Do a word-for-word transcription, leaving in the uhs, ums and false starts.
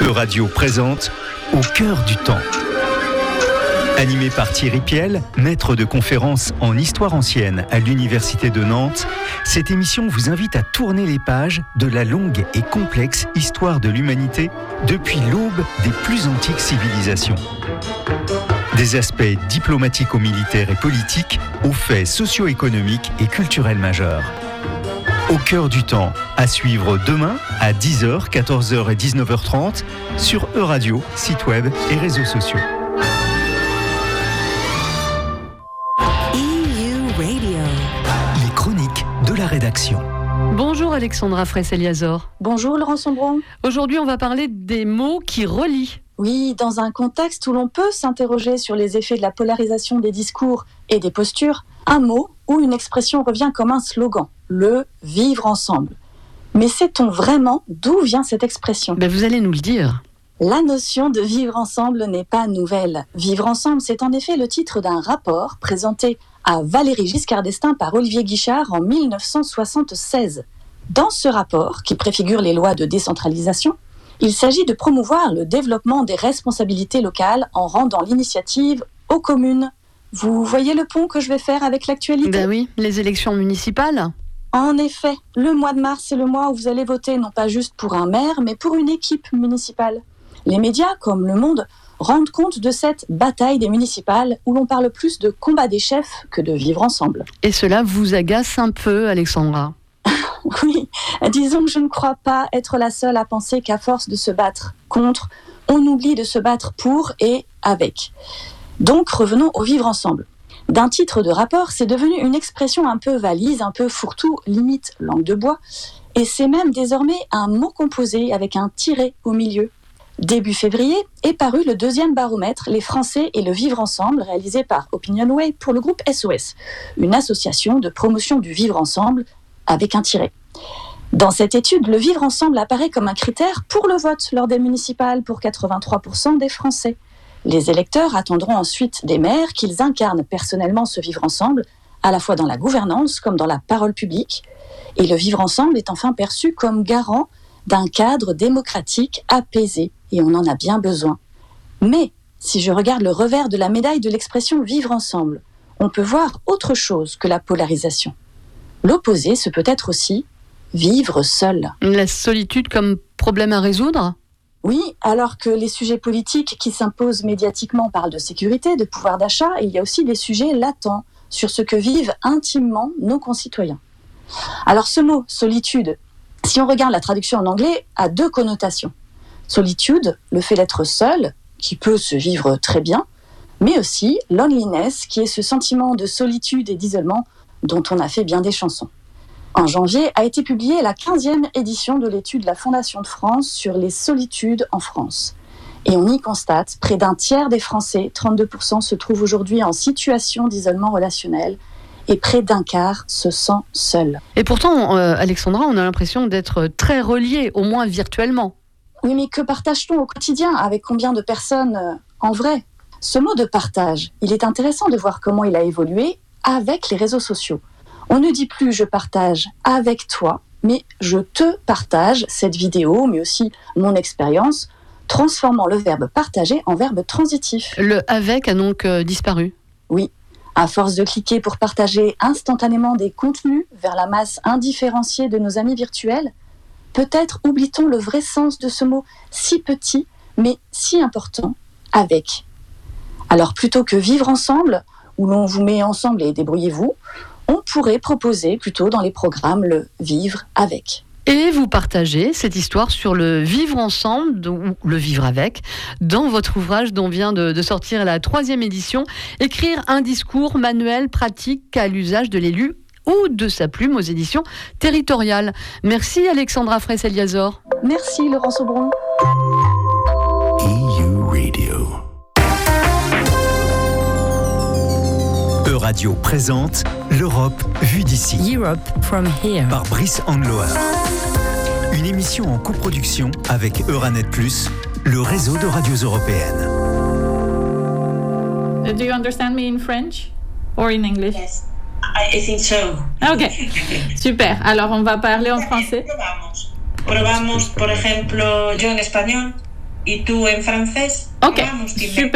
Euradio présente Au cœur du temps. Animé par Thierry Piel, maître de conférences en histoire ancienne à l'Université de Nantes, cette émission vous invite à tourner les pages de la longue et complexe histoire de l'humanité depuis l'aube des plus antiques civilisations. Des aspects diplomatico-militaires et politiques aux faits socio-économiques et culturels majeurs. Au cœur du temps, à suivre demain à dix heures, quatorze heures et dix-neuf heures trente sur Euradio, site web et réseaux sociaux. E U Radio. Les chroniques de la rédaction. Bonjour Alexandra Fraisse-Eliazor. Bonjour Laurent Sombron. Aujourd'hui, on va parler des mots qui relient. Oui, dans un contexte où l'on peut s'interroger sur les effets de la polarisation des discours et des postures, un mot ou une expression revient comme un slogan, le « vivre ensemble ». Mais sait-on vraiment d'où vient cette expression ? Ben vous allez nous le dire. La notion de vivre ensemble n'est pas nouvelle. Vivre ensemble, c'est en effet le titre d'un rapport présenté à Valéry Giscard d'Estaing par Olivier Guichard en dix-neuf cent soixante-seize. Dans ce rapport, qui préfigure les lois de décentralisation, il s'agit de promouvoir le développement des responsabilités locales en rendant l'initiative aux communes. Vous voyez le pont que je vais faire avec l'actualité ? Ben oui, les élections municipales. En effet, le mois de mars, c'est le mois où vous allez voter non pas juste pour un maire, mais pour une équipe municipale. Les médias, comme Le Monde, rendent compte de cette bataille des municipales où l'on parle plus de combat des chefs que de vivre ensemble. Et cela vous agace un peu, Alexandra ? Oui, disons que je ne crois pas être la seule à penser qu'à force de se battre contre, on oublie de se battre pour et avec. Donc revenons au vivre ensemble. D'un titre de rapport, c'est devenu une expression un peu valise, un peu fourre-tout, limite langue de bois, et c'est même désormais un mot composé avec un tiret au milieu. Début février est paru le deuxième baromètre Les Français et le vivre ensemble, réalisé par Opinionway pour le groupe S O S, une association de promotion du vivre ensemble avec un tiret. Dans cette étude, le vivre ensemble apparaît comme un critère pour le vote lors des municipales pour quatre-vingt-trois pour cent des Français. Les électeurs attendront ensuite des maires qu'ils incarnent personnellement ce vivre ensemble, à la fois dans la gouvernance comme dans la parole publique. Et le vivre ensemble est enfin perçu comme garant d'un cadre démocratique apaisé, et on en a bien besoin. Mais, si je regarde le revers de la médaille de l'expression vivre ensemble, on peut voir autre chose que la polarisation. L'opposé, ce peut être aussi vivre seul. La solitude comme problème à résoudre ? Oui, alors que les sujets politiques qui s'imposent médiatiquement parlent de sécurité, de pouvoir d'achat, il y a aussi des sujets latents sur ce que vivent intimement nos concitoyens. Alors ce mot, solitude, si on regarde la traduction en anglais, a deux connotations. Solitude, le fait d'être seul, qui peut se vivre très bien, mais aussi loneliness, qui est ce sentiment de solitude et d'isolement dont on a fait bien des chansons. En janvier a été publiée la quinzième édition de l'étude de la Fondation de France sur les solitudes en France. Et on y constate près d'un tiers des Français, trente-deux pour cent, se trouvent aujourd'hui en situation d'isolement relationnel et près d'un quart se sent seul. Et pourtant, euh, Alexandra, on a l'impression d'être très reliés, au moins virtuellement. Oui, mais que partage-t-on au quotidien ? Avec combien de personnes euh, en vrai ? Ce mot de partage, il est intéressant de voir comment il a évolué avec les réseaux sociaux. On ne dit plus « je partage avec toi », mais « je te partage cette vidéo », mais aussi mon expérience, transformant le verbe « partager » en verbe transitif. Le « avec » a donc euh, disparu. Oui, à force de cliquer pour partager instantanément des contenus vers la masse indifférenciée de nos amis virtuels, peut-être oublie-t-on le vrai sens de ce mot si petit, mais si important, « avec ». Alors plutôt que « vivre ensemble », où l'on vous met ensemble et débrouillez-vous, on pourrait proposer plutôt dans les programmes le « vivre avec ». Et vous partagez cette histoire sur le vivre ensemble, ou le vivre avec, dans votre ouvrage dont vient de, de sortir la troisième édition, Écrire un discours manuel pratique à l'usage de l'élu ou de sa plume aux éditions territoriales. Merci Alexandra Fraisse-Eliazor. Merci Laurent Sombron. E U Radio. Euradio présente l'Europe vue d'ici. Europe from here. Par Brice Andloa. Une émission en coproduction avec Euranet plus, le réseau de radios européennes. Do you understand me in French or in English? Yes, I, I think so. Ok, super. Alors on va parler en français. Probamos. Probamos, por ejemplo, yo en español ¿Y tú en francés? Ok, Vamos, dime. super.